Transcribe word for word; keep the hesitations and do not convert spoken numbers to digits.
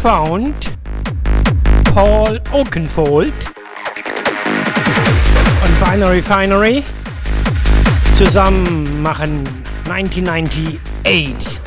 Found, Paul Oakenfold und Vinyl Refinery zusammen machen neunzehnhundertachtzig.